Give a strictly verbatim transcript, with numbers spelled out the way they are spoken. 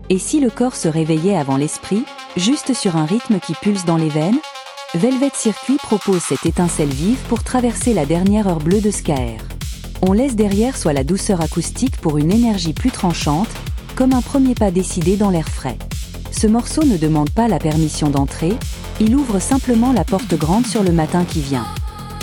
Et si le corps se réveillait avant l'esprit, juste sur un rythme qui pulse dans les veines? Velvet Circuit propose cette étincelle vive pour traverser la dernière heure bleue de ska air. On laisse derrière soi la douceur acoustique pour une énergie plus tranchante, comme un premier pas décidé dans l'air frais. Ce morceau ne demande pas la permission d'entrer, il ouvre simplement la porte grande sur le matin qui vient.